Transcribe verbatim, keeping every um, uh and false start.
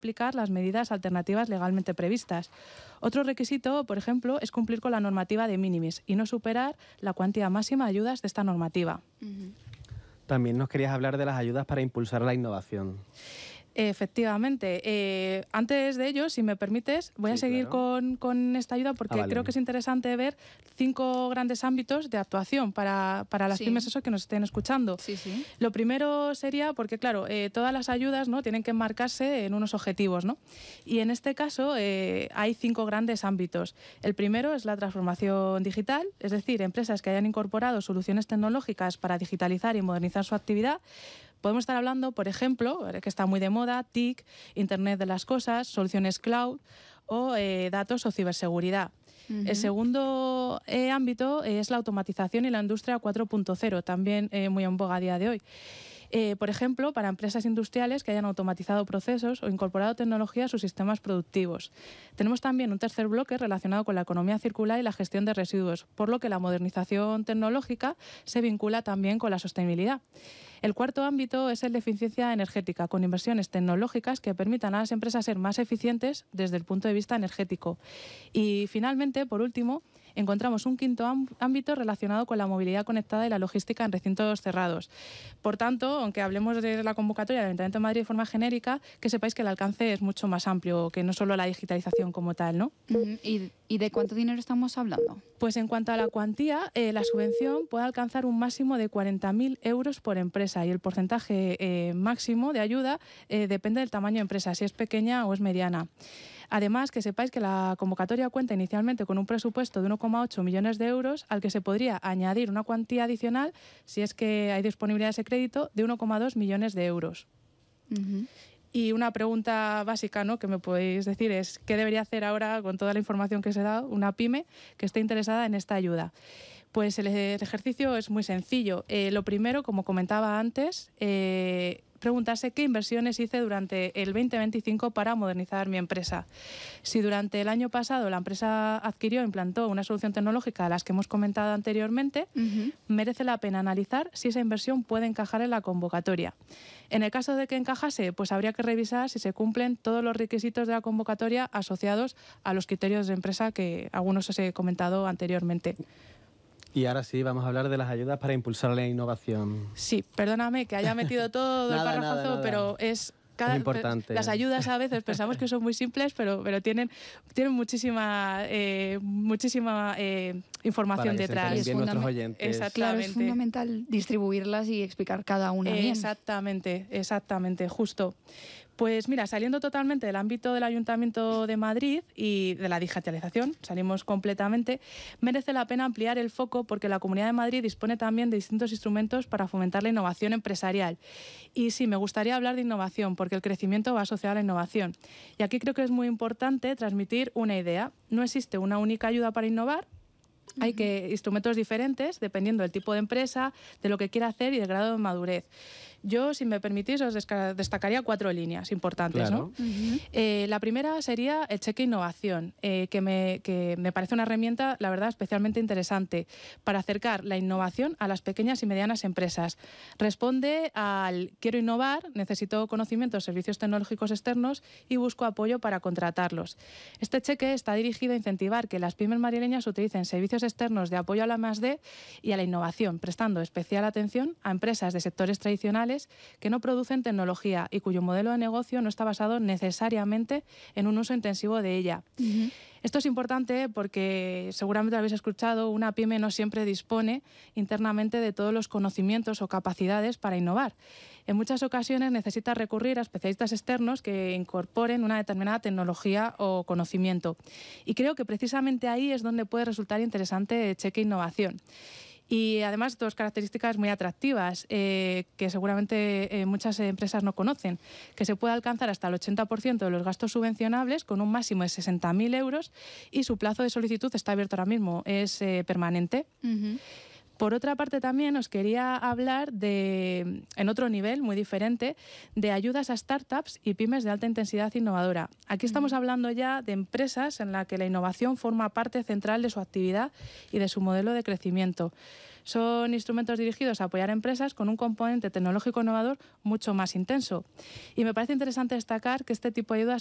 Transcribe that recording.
aplicar las medidas alternativas legalmente previstas. Otro requisito, por ejemplo, es cumplir con la normativa de minimis y no superar la cuantía máxima de ayudas de esta normativa. Uh-huh. También nos querías hablar de las ayudas para impulsar la innovación. Efectivamente. Eh, antes de ello, si me permites, voy sí, a seguir claro. con, con esta ayuda porque ah, vale. creo que es interesante ver cinco grandes ámbitos de actuación para, para las sí. pymes eso que nos estén escuchando. Sí, sí. Lo primero sería, porque claro, eh, todas las ayudas, ¿no?, tienen que enmarcarse en unos objetivos, ¿no? Y en este caso eh, hay cinco grandes ámbitos. El primero es la transformación digital, es decir, empresas que hayan incorporado soluciones tecnológicas para digitalizar y modernizar su actividad. Podemos estar hablando, por ejemplo, que está muy de moda, T I C, Internet de las Cosas, soluciones cloud o eh, datos o ciberseguridad. Uh-huh. El segundo eh, ámbito es la automatización y la industria cuatro punto cero, también eh, muy en boga a día de hoy. Eh, por ejemplo, para empresas industriales que hayan automatizado procesos o incorporado tecnología a sus sistemas productivos. Tenemos también un tercer bloque relacionado con la economía circular y la gestión de residuos, por lo que la modernización tecnológica se vincula también con la sostenibilidad. El cuarto ámbito es el de eficiencia energética, con inversiones tecnológicas que permitan a las empresas ser más eficientes desde el punto de vista energético. Y finalmente, por último, encontramos un quinto ámbito relacionado con la movilidad conectada y la logística en recintos cerrados. Por tanto, aunque hablemos de la convocatoria del Ayuntamiento de Madrid de forma genérica, que sepáis que el alcance es mucho más amplio que no solo la digitalización como tal, ¿no? Uh-huh. ¿Y, ¿Y de cuánto dinero estamos hablando? Pues en cuanto a la cuantía, eh, la subvención puede alcanzar un máximo de cuarenta mil euros por empresa y el porcentaje eh, máximo de ayuda eh, depende del tamaño de empresa, si es pequeña o es mediana. Además, que sepáis que la convocatoria cuenta inicialmente con un presupuesto de uno coma ocho millones de euros al que se podría añadir una cuantía adicional, si es que hay disponibilidad de ese crédito, de uno coma dos millones de euros. Uh-huh. Y una pregunta básica, ¿no?, que me podéis decir es ¿qué debería hacer ahora con toda la información que se da una pyme que esté interesada en esta ayuda? Pues el, el ejercicio es muy sencillo. Eh, lo primero, como comentaba antes, eh, preguntarse qué inversiones hice durante el veinte veinticinco para modernizar mi empresa. Si durante el año pasado la empresa adquirió e implantó una solución tecnológica a las que hemos comentado anteriormente, uh-huh. merece la pena analizar si esa inversión puede encajar en la convocatoria. En el caso de que encajase, pues habría que revisar si se cumplen todos los requisitos de la convocatoria asociados a los criterios de empresa que algunos os he comentado anteriormente. Y ahora sí, vamos a hablar de las ayudas para impulsar la innovación. Sí, perdóname que haya metido todo nada, el párrafazo, nada, nada. pero es... Cada, es importante. Las ayudas a veces pensamos que son muy simples, pero, pero tienen, tienen muchísima, eh, muchísima eh, información para que detrás. Se y es nuestros oyentes. Exactamente. Claro, es fundamental distribuirlas y explicar cada una bien. Exactamente, exactamente, justo. Pues mira, saliendo totalmente del ámbito del Ayuntamiento de Madrid y de la digitalización, salimos completamente, merece la pena ampliar el foco porque la Comunidad de Madrid dispone también de distintos instrumentos para fomentar la innovación empresarial. Y sí, me gustaría hablar de innovación porque el crecimiento va asociado a la innovación. Y aquí creo que es muy importante transmitir una idea. No existe una única ayuda para innovar. Hay que instrumentos diferentes dependiendo del tipo de empresa, de lo que quiera hacer y del grado de madurez. Yo, si me permitís, os destacaría cuatro líneas importantes, claro. ¿no? Uh-huh. Eh, la primera sería el cheque innovación, eh, que, me, que me parece una herramienta, la verdad, especialmente interesante para acercar la innovación a las pequeñas y medianas empresas. Responde al quiero innovar, necesito conocimientos, servicios tecnológicos externos y busco apoyo para contratarlos. Este cheque está dirigido a incentivar que las pymes madrileñas utilicen servicios externos de apoyo a la más D y a la innovación, prestando especial atención a empresas de sectores tradicionales que no producen tecnología y cuyo modelo de negocio no está basado necesariamente en un uso intensivo de ella. Uh-huh. Esto es importante porque seguramente lo habéis escuchado, una pyme no siempre dispone internamente de todos los conocimientos o capacidades para innovar. En muchas ocasiones necesita recurrir a especialistas externos que incorporen una determinada tecnología o conocimiento. Y creo que precisamente ahí es donde puede resultar interesante Cheque Innovación. Y además dos características muy atractivas eh, que seguramente eh, muchas empresas no conocen, que se puede alcanzar hasta el ochenta por ciento de los gastos subvencionables con un máximo de sesenta mil euros y su plazo de solicitud está abierto ahora mismo, es eh, permanente. Uh-huh. Por otra parte, también os quería hablar de, en otro nivel muy diferente, de ayudas a startups y pymes de alta intensidad innovadora. Aquí estamos hablando ya de empresas en las que la innovación forma parte central de su actividad y de su modelo de crecimiento. Son instrumentos dirigidos a apoyar empresas con un componente tecnológico innovador mucho más intenso. Y me parece interesante destacar que este tipo de ayudas